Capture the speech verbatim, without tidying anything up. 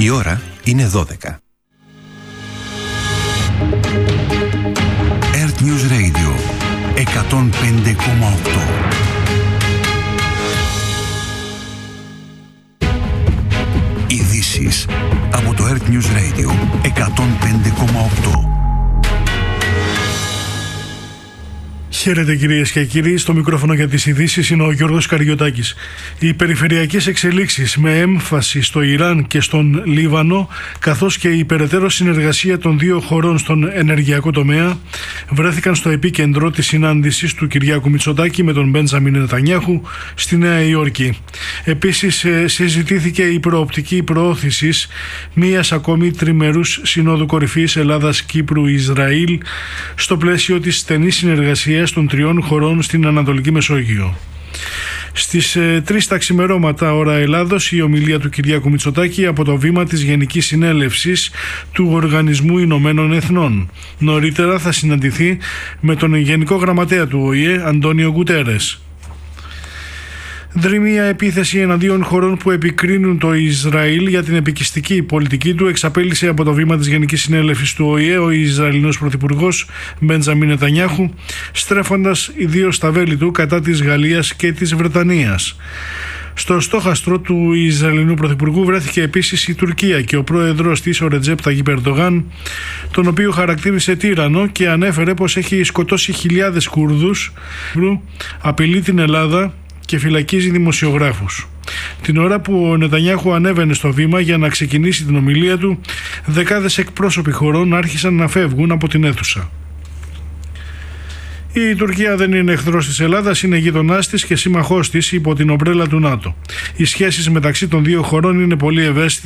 Η ώρα είναι δώδεκα. Earth News Radio εκατόν πέντε κόμμα οκτώ. Ειδήσεις από το Earth News Radio εκατόν πέντε κόμμα οκτώ. Χαίρετε κυρίες και κύριοι, στο μικρόφωνο για τις ειδήσεις είναι ο Γιώργος Καριωτάκης. Οι περιφερειακές εξελίξεις με έμφαση στο Ιράν και στον Λίβανο, καθώς και η περαιτέρω συνεργασία των δύο χωρών στον ενεργειακό τομέα, βρέθηκαν στο επίκεντρο της συνάντησης του Κυριάκου Μητσοτάκη με τον Μπέντζαμιν Νετανιάχου στη Νέα Υόρκη. Επίσης συζητήθηκε η προοπτική προώθησης μίας ακόμη τριμερούς συνόδου κορυφής Ελλάδας-Κύπρου-Ισραήλ στο πλαίσιο της στενής συνεργασίας των τριών χωρών στην Ανατολική Μεσόγειο. Στις ε, τρεις τα ξημερώματα ώρα Ελλάδος, η ομιλία του Κυριάκου Μητσοτάκη από το βήμα της Γενικής Συνέλευσης του Οργανισμού Ηνωμένων Εθνών. Νωρίτερα θα συναντηθεί με τον Γενικό Γραμματέα του Ο Η Ε, Αντώνιο Γκουτέρες. Δρυμία επίθεση εναντίον χωρών που επικρίνουν το Ισραήλ για την επικιστική πολιτική του εξαπέλυσε από το βήμα της Γενικής Συνέλευσης του Ο Η Ε ο Ισραηλινός Πρωθυπουργός Μπέντζαμιν Νετανιάχου, στρέφοντας ιδίως τα βέλη του κατά της Γαλλίας και της Βρετανίας. Στο στόχαστρο του Ισραηλινού Πρωθυπουργού βρέθηκε επίσης η Τουρκία και ο πρόεδρος της, ο Ρετζέπ Ταγίπ Ερντογάν, τον οποίο χαρακτήρισε τύραννο και ανέφερε πως έχει σκοτώσει χιλιάδες Κούρδους, απειλεί την Ελλάδα και φυλακίζει δημοσιογράφους. Την ώρα που ο Νετανιάχου ανέβαινε στο βήμα για να ξεκινήσει την ομιλία του, δεκάδες εκπρόσωποι χωρών άρχισαν να φεύγουν από την αίθουσα. Η Τουρκία δεν είναι εχθρός της Ελλάδας, είναι γειτονάς της και σύμμαχός της υπό την ομπρέλα του ΝΑΤΟ. Οι σχέσεις μεταξύ των δύο χωρών είναι πολύ ευαίσθητες